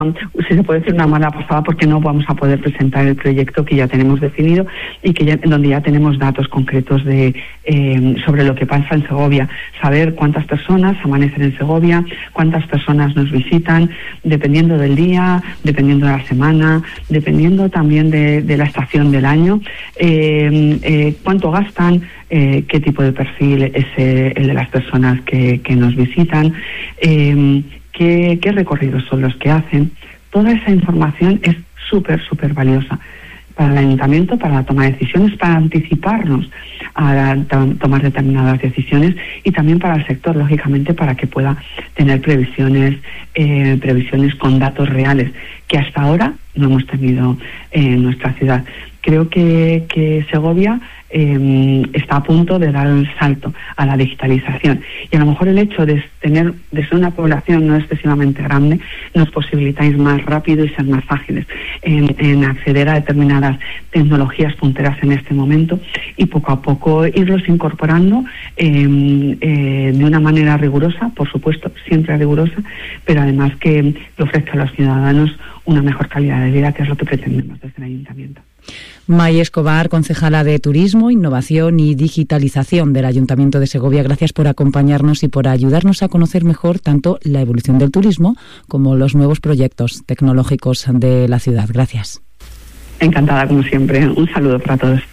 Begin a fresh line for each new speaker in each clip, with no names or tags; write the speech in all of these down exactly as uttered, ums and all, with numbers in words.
si se puede decir una mala pasada, porque no vamos a poder presentar el proyecto que ya tenemos definido y que ya, donde ya tenemos datos concretos de eh, sobre lo que pasa en Segovia, saber cuántas personas amanecen en Segovia, cuántas personas nos visitan, dependiendo del día, dependiendo de la semana, dependiendo también de, de la estación del año, eh, eh, cuánto gastan, eh, qué tipo de perfil es eh, el de las personas que, que nos visitan, eh, Qué, qué recorridos son los que hacen. Toda esa información es súper, súper valiosa para el ayuntamiento, para la toma de decisiones, para anticiparnos a to- tomar determinadas decisiones, y también para el sector, lógicamente, para que pueda tener previsiones, eh, previsiones con datos reales, que hasta ahora no hemos tenido en nuestra ciudad. Creo que, que Segovia eh, está a punto de dar el salto a la digitalización, y a lo mejor el hecho de tener de ser una población no excesivamente grande nos posibilita ir más rápido y ser más ágiles en, en acceder a determinadas tecnologías punteras en este momento, y poco a poco irlos incorporando eh, eh, de una manera rigurosa, por supuesto, siempre rigurosa, pero además que, que ofrezca a los ciudadanos una mejor calidad de vida, que es lo que pretendemos desde el Ayuntamiento.
May Escobar, concejala de Turismo, Innovación y Digitalización del Ayuntamiento de Segovia, gracias por acompañarnos y por ayudarnos a conocer mejor tanto la evolución del turismo como los nuevos proyectos tecnológicos de la ciudad. Gracias.
Encantada, como siempre. Un saludo para todos.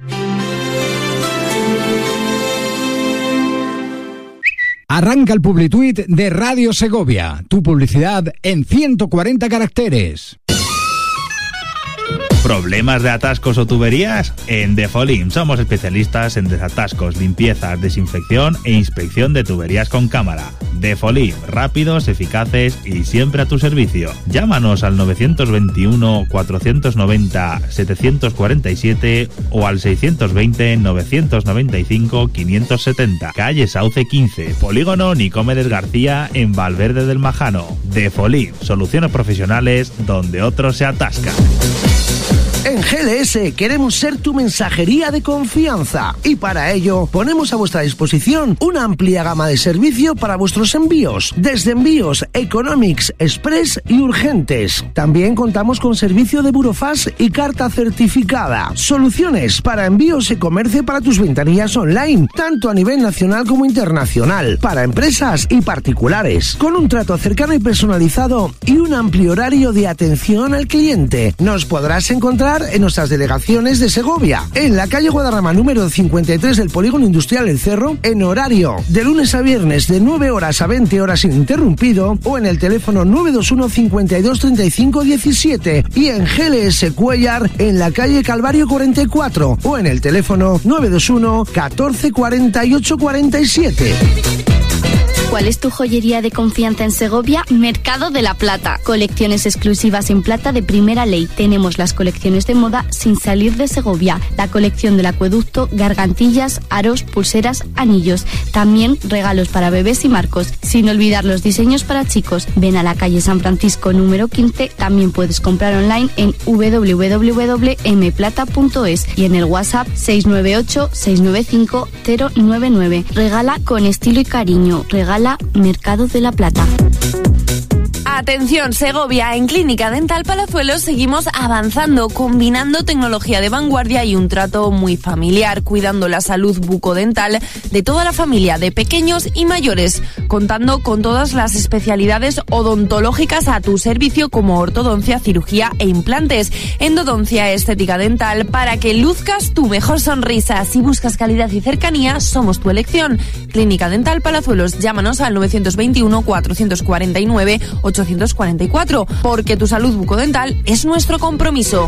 Arranca el Publituit de Radio Segovia. Tu publicidad en ciento cuarenta caracteres.
¿Problemas de atascos o tuberías? En Defolim somos especialistas en desatascos, limpiezas, desinfección e inspección de tuberías con cámara. Defolim, rápidos, eficaces y siempre a tu servicio. Llámanos al nueve dos uno, cuatro nueve cero, siete cuatro siete o al seis dos cero, nueve nueve cinco, cinco siete cero. Calle Sauce quince, Polígono Nicomedes García, en Valverde del Majano. Defolim, soluciones profesionales donde otros se atascan.
En G L S queremos ser tu mensajería de confianza, y para ello ponemos a vuestra disposición una amplia gama de servicio para vuestros envíos, desde envíos economics, express y urgentes. También contamos con servicio de burofax y carta certificada. Soluciones para envíos y comercio para tus ventanillas online, tanto a nivel nacional como internacional, para empresas y particulares, con un trato cercano y personalizado y un amplio horario de atención al cliente. Nos podrás encontrar en nuestras delegaciones de Segovia, en la calle Guadarrama número cincuenta y tres del Polígono Industrial El Cerro, en horario de lunes a viernes de nueve horas a veinte horas ininterrumpido, o en el teléfono nueve dos uno, cincuenta y dos, treinta y cinco, diecisiete, y en G L S Cuellar en la calle Calvario cuarenta y cuatro, o en el teléfono nueve dos uno, catorce, cuarenta y ocho, cuarenta y siete.
¿Cuál es tu joyería de confianza en Segovia? Mercado de la Plata. Colecciones exclusivas en plata de primera ley. Tenemos las colecciones de moda sin salir de Segovia. La colección del acueducto, gargantillas, aros, pulseras, anillos. También regalos para bebés y marcos. Sin olvidar los diseños para chicos. Ven a la calle San Francisco número quince. También puedes comprar online en w w w punto m plata punto es y en el WhatsApp seis nueve ocho, seis nueve cinco, cero nueve nueve. Regala con estilo y cariño. Regala Mercado de la Plata.
Atención, Segovia, en Clínica Dental Palazuelos seguimos avanzando, combinando tecnología de vanguardia y un trato muy familiar, cuidando la salud bucodental de toda la familia, de pequeños y mayores, contando con todas las especialidades odontológicas a tu servicio, como ortodoncia, cirugía e implantes, endodoncia, estética dental, para que luzcas tu mejor sonrisa. Si buscas calidad y cercanía, somos tu elección. Clínica Dental Palazuelos, llámanos al nueve dos uno, cuatro cuatro nueve, ocho cuatro cuatro, porque tu salud bucodental es nuestro compromiso.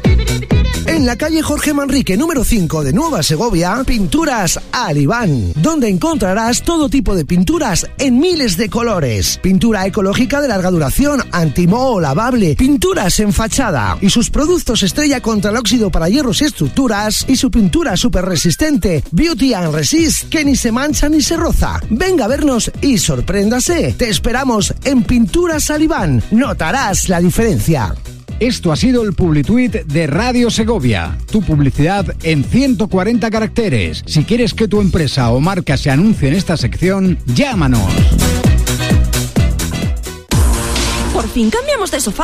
En la calle Jorge Manrique número cinco de Nueva Segovia, Pinturas Alibán, donde encontrarás todo tipo de pinturas en miles de colores. Pintura ecológica de larga duración, antimoho, lavable, pinturas en fachada y sus productos estrella contra el óxido para hierros y estructuras, y su pintura súper resistente, Beauty and Resist, que ni se mancha ni se roza. Venga a vernos y sorpréndase. Te esperamos en Pinturas Alibán. Notarás la diferencia.
Esto ha sido el Publituit de Radio Segovia, tu publicidad en ciento cuarenta caracteres. Si quieres que tu empresa o marca se anuncie en esta sección, llámanos.
Por fin cambiamos de sofá.